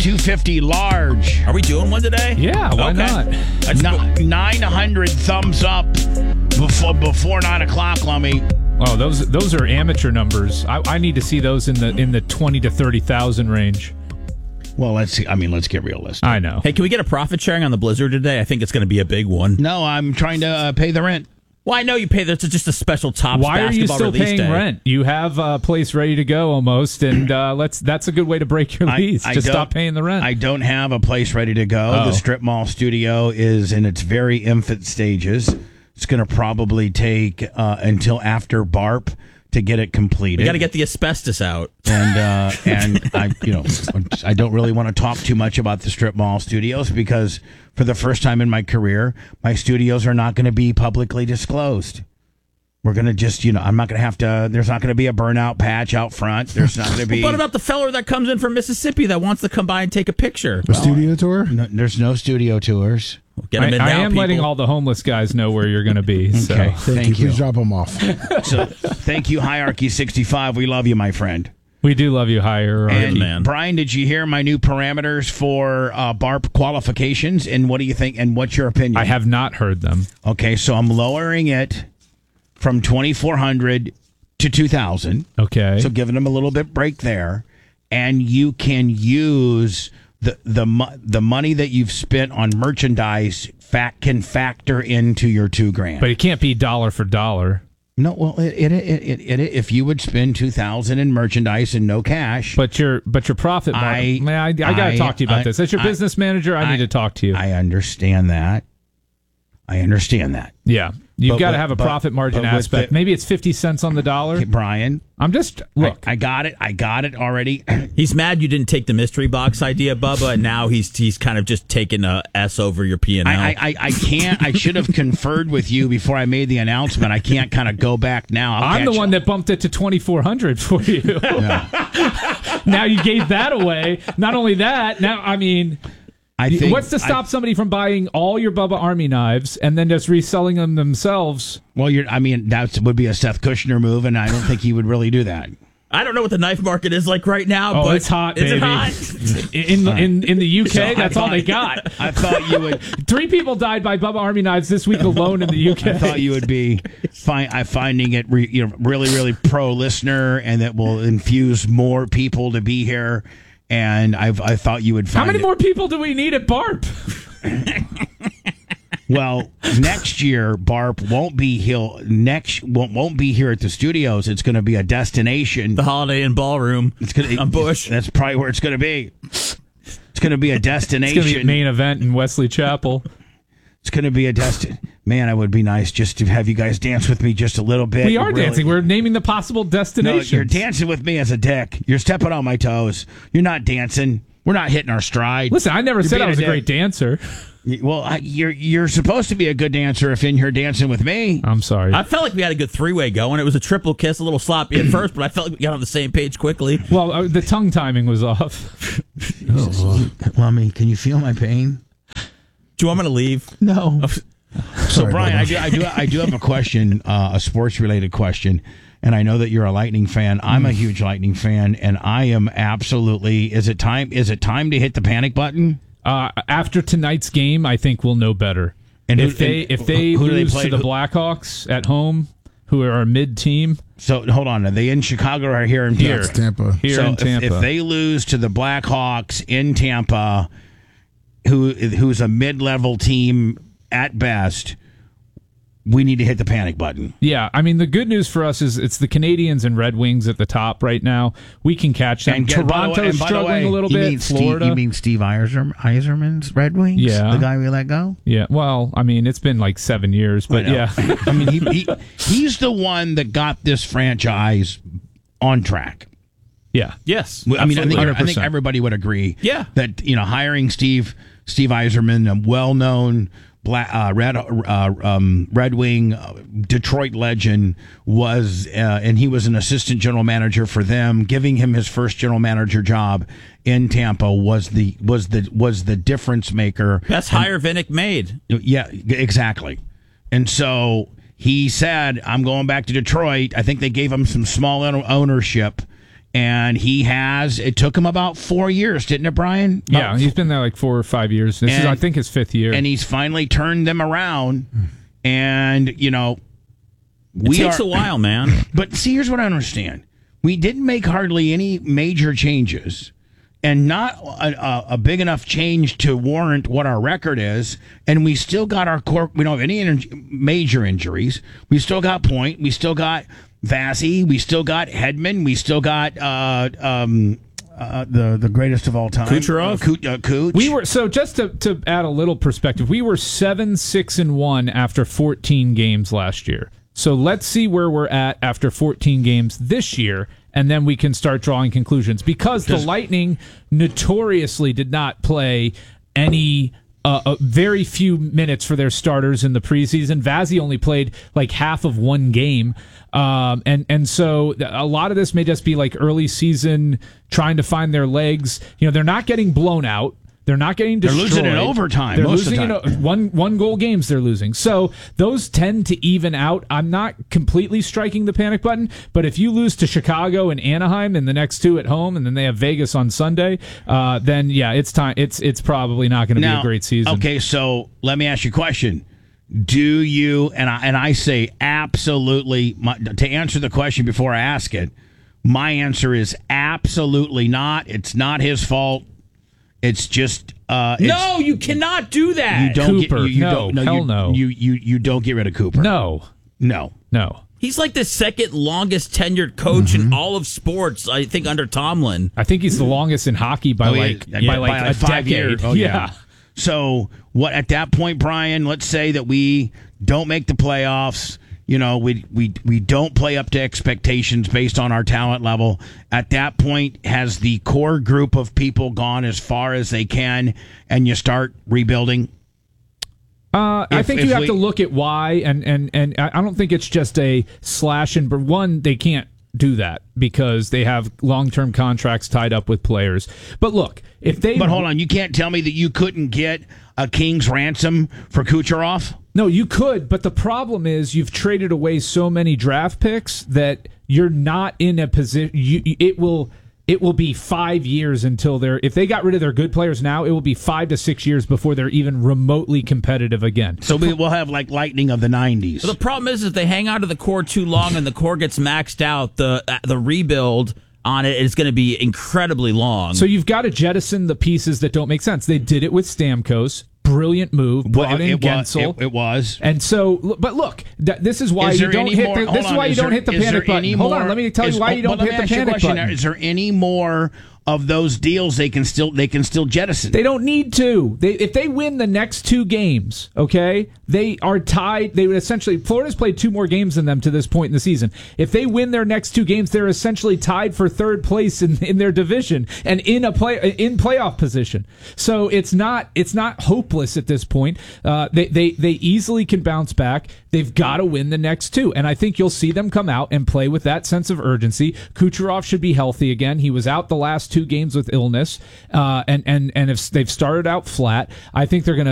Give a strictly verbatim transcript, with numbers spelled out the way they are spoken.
two fifty large. Are we doing one today? Yeah, why Okay. not? N- nine hundred thumbs up before before nine o'clock, Lummy. Oh, those those are amateur numbers. I, I need to see those in the in the twenty to thirty thousand range. Well, let's see. I mean, let's get realistic. I know. Hey, can we get a profit sharing on the Blizzard today? I think it's going to be a big one. No, I'm trying to uh, pay the rent. Well, I know you pay. That's just a special Topps Why are you basketball still release paying day. rent? You have a place ready to go almost, and uh, let's. That's a good way to break your I- lease. I Just don't- stop paying the rent. I don't have a place ready to go. Oh. The Strip Mall studio is in its very infant stages. It's going to probably take uh, until after B A R P to get it completed. We got to get the asbestos out. and uh, and I you know I don't really want to talk too much about the Strip Mall studios because for the first time in my career, my studios are not going to be publicly disclosed. We're going to just, you know, I'm not going to have to, there's not going to be a burnout patch out front. There's not going to be. What about the feller that comes in from Mississippi that wants to come by and take a picture? A studio tour? No, there's no studio tours. Get him I, in I now, am people. letting all the homeless guys know where you're going to be. So. Okay. Thank, Thank you. you. Please drop them off. So thank you, Hierarchy sixty-five. We love you, my friend. We do love you higher. And man. Brian, did you hear my new parameters for uh, B A R P qualifications? And what do you think? And what's your opinion? I have not heard them. Okay, so I'm lowering it from twenty-four hundred to two thousand. Okay. So giving them a little bit break there, and you can use the the mo- the money that you've spent on merchandise fact can factor into your two grand. But it can't be dollar for dollar. No, well, it, it, it, it, it, if you would spend two thousand in merchandise and no cash, But your but your profit I- margin. Man, I, I got I- to talk to you about I- this. As your I- business manager, I, need I- to talk to you. I understand that. I understand that. yeah, you've But got to with- have a but- profit margin but with aspect. the- Maybe it's fifty cents on the dollar. Okay, Brian, I'm just look. I, I got it. I got it already. He's mad you didn't take the mystery box idea, Bubba, and now he's he's kind of just taking a S over your P and L. I, I, I can't. I should have conferred with you before I made the announcement. I can't kind of go back now. I'll I'm the catch- one that bumped it to twenty-four hundred for you. Now you gave that away. Not only that, now I mean, I think, what's to stop somebody from buying all your Bubba Army knives and then just reselling them themselves? I, well, you're. I mean, that would be a Seth Kushner move, and I don't think he would really do that. I don't know what the knife market is like right now, Oh, but it's hot, is baby. it hot? In in in the U K, So I that's all thought- they got. I thought you would. Three people died by Bubba Army knives this week alone in the U K. I thought you would be fi- I finding it re, you know, really, really pro listener, and that will infuse more people to be here. And I've I thought you would find How many it- more people do we need at B A R P? Well, next year, B A R P won't be here. Next won't, won't be here at the studios. It's going to be a destination. The Holiday Inn Ballroom. It's going to on Bush. That's probably where it's going to be. It's going to be a It's destination. going to be a main event in Wesley Chapel. It's going to be a destination. Man, it would be nice just to have you guys dance with me just a little bit. We are Really- dancing. We're naming the possible No, destinations. you're dancing with me as a dick. You're stepping on my toes. You're not dancing. We're not hitting our stride. Listen, I never You're said I being was a dick. great dancer. Well, I, you're you're supposed to be a good dancer if in here dancing with me. I'm sorry. I felt like we had a good three-way going. It was a triple kiss, a little sloppy at first, but I felt like we got on the same page quickly. well, uh, the tongue timing was off. Lummy, can you feel my pain? Do you want me to leave? No. So, Sorry, Brian, I Bubba. do, I do, I do have a question, uh, a sports-related question, and I know that you're a Lightning fan. I'm a huge Lightning fan, and I am absolutely. Is it time? Is it time to hit the panic button? Uh, after tonight's game, I think we'll know better. And if who- they and if they who do they lose play? to the Who- Blackhawks at home, who are a mid team So hold on, are they in Chicago or here in Here. It's Tampa. here so in if- Tampa, If, they lose to the Blackhawks in Tampa, who who's a mid-level team at best, we need to hit the panic button. yeah, I mean the good news for us is it's the Canadians and Red Wings at the top right now. We can catch them. get- by the way- Toronto's and by the struggling way, a little you bit. Mean Florida, Steve, you mean Steve Eiserman, Eiserman's Red Wings? Yeah. the guy we let go. yeah. Well, I mean it's been like seven years, but I know. yeah. I mean he, he he's the one that got this franchise on track. Yeah. Yes. I mean, I think, one hundred I think percent. everybody would agree. Yeah. that you know, hiring Steve Steve Eiserman, a well-known Black, uh, Red uh, um, Red Wing uh, Detroit legend, was uh, and he was an assistant general manager for them. Giving him his first general manager job in Tampa was the was the was the difference maker. Best hire Vinnick made. Yeah, exactly. And so he said, I'm going back to Detroit. I think they gave him some small own- ownership And he has, it took him about four years, didn't it, Brian? About Yeah, he's been there like four or five years. This and, is, I think, his fifth year. And he's finally turned them around. And, you know, it we takes are, a while, man. But see, here's what I understand. We didn't make hardly any major changes and not a, a, a big enough change to warrant what our record is. And we still got our core. We don't have any in- major injuries. We still got Point. We still got Vazzy. We still got Hedman. We still got uh, um, uh, the the greatest of all time, Kucherov. Uh, Kuch, uh, Kuch. We were so just to, to add a little perspective. We were seven six and one after fourteen games last year. So let's see where we're at after fourteen games this year, and then we can start drawing conclusions. Because the Lightning notoriously did not play any. Uh, uh, very few minutes for their starters in the preseason. Vazzy only played like half of one game. Um, and, and so a lot of this may just be like early season trying to find their legs. You know, they're not getting blown out. They're not getting destroyed. They're losing in overtime. They're most losing of the time. in one one goal games. They're losing, so those tend to even out. I'm not completely striking the panic button, but if you lose to Chicago and Anaheim and the next two at home, and then they have Vegas on Sunday, uh, then yeah, it's time. It's it's probably not going to be a great season. Okay, so let me ask you a question. Do you and I and I say absolutely my, to answer the question before I ask it? My answer is absolutely not. It's not his fault. It's just uh, it's, no, you cannot do that. You don't Cooper, get you, you no, don't no, hell you, no. You, you you don't get rid of Cooper. No, no, no. He's like the second longest tenured coach mm-hmm. in all of sports, I think, under Tomlin. I think he's the longest in hockey by oh, like yeah, by like by a like five decade. years. Oh, yeah. yeah. So what at that point, Brian? Let's say that we don't make the playoffs. You know, we we we don't play up to expectations based on our talent level. At that point, has the core group of people gone as far as they can, and you start rebuilding? Uh, If- I think if you have we- to look at why, and and and I I don't think it's just a slash and burn. One, they can't do that because they have long-term contracts tied up with players. But look, if they But hold on, you can't tell me that you couldn't get a king's ransom for Kucherov? No, you could, but the problem is you've traded away so many draft picks that you're not in a position. You, it will it will be five years until they're. If they got rid of their good players now, it will be five to six years before they're even remotely competitive again. So we will have like Lightning of the nineties. Well, the problem is if they hang out to the core too long and the core gets maxed out, the the rebuild on it is going to be incredibly long. So you've got to jettison the pieces that don't make sense. They did it with Stamkos. Brilliant move. Brought Well, it, in it Gensel. Was, it, it was. And so, but look, th- this is why Is you there don't any hit. more- The, hold this is on, why you is don't there- hit the is there panic button. any Hold more- on, let me tell is- you why oh, you don't but let hit me the ask you a panic question. button. Is there any more of those deals they can still they can still jettison? They don't need to. They, if they win the next two games, okay, they are tied. They would essentially. Florida's played two more games than them to this point in the season. If they win their next two games, they're essentially tied for third place in, in their division and in a play in playoff position. So it's not it's not hopeless at this point. Uh, they they they easily can bounce back. They've got to win the next two, and I think you'll see them come out and play with that sense of urgency. Kucherov should be healthy again. He was out the last two games with illness, uh, and and and if they've started out flat, I think they're going to.